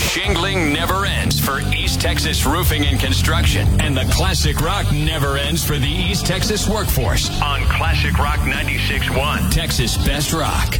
Shingling never ends for East Texas Roofing and Construction. And the Classic Rock never ends for the East Texas workforce on Classic Rock 96.1, Texas Best Rock.